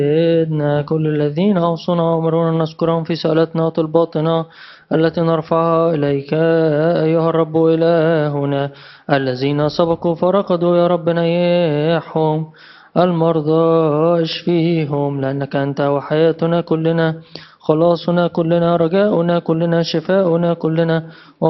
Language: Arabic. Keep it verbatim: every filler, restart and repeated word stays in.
سيدنا كل الذين أوصونا وأمرونا نذكرهم في سألتنا وطلباتنا التي نرفعها إليك أيها الرب إلهنا. الذين سبقوا فرقدوا يا رب نيحهم، المرضى اشفيهم، لأنك أنت وحياتنا كلنا، خلاصنا كلنا، رجاؤنا كلنا، شفاؤنا كلنا.